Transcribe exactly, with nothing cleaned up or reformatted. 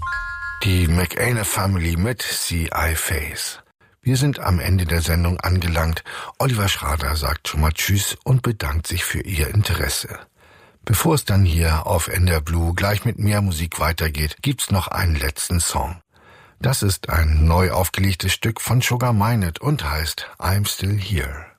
Die McAnna Family mit C I Face. Wir sind am Ende der Sendung angelangt. Oliver Schrader sagt schon mal Tschüss und bedankt sich für Ihr Interesse. Bevor es dann hier auf N D R Blue gleich mit mehr Musik weitergeht, gibt's noch einen letzten Song. Das ist ein neu aufgelegtes Stück von Sugar Minott und heißt I'm Still Here.